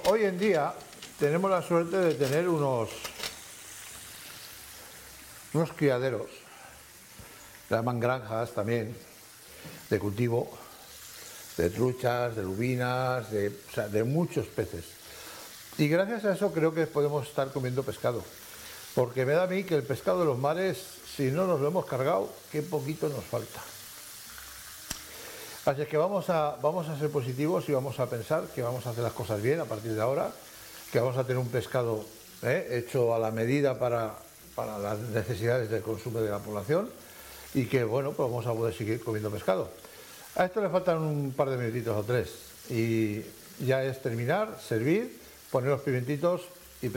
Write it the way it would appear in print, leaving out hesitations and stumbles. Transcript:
hoy en día tenemos la suerte de tener unos criaderos, se llaman granjas también, de cultivo, de truchas, de lubinas, de muchos peces. Y gracias a eso creo que podemos estar comiendo pescado. Porque me da a mí que el pescado de los mares, si no nos lo hemos cargado, qué poquito nos falta. Así es que vamos a ser positivos y vamos a pensar que vamos a hacer las cosas bien a partir de ahora, que vamos a tener un pescado hecho a la medida para las necesidades del consumo de la población y que, bueno, pues vamos a poder seguir comiendo pescado. A esto le faltan un par de minutitos o tres y ya es terminar, servir, poner los pimentitos